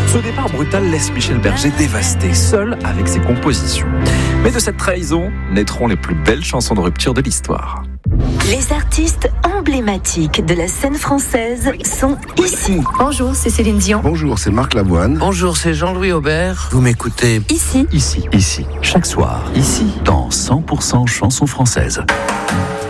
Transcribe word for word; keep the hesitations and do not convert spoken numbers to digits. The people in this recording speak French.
Ce départ brutal laisse Michel Berger dévasté, seul avec ses compositions. Mais de cette trahison naîtront les plus belles chansons de rupture de l'histoire. Les artistes emblématiques de la scène française sont ici. Bonjour, c'est Céline Dion. Bonjour, c'est Marc Lavoine. Bonjour, c'est Jean-Louis Aubert. Vous m'écoutez Ici. Ici, ici, chaque soir, ici, dans cent pour cent chansons françaises.